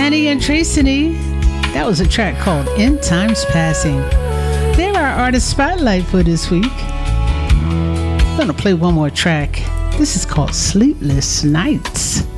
Annie and Tracy. That was a track called In Times Passing. They're our artist spotlight for this week. I'm going to play one more track. This is called Sleepless Nights.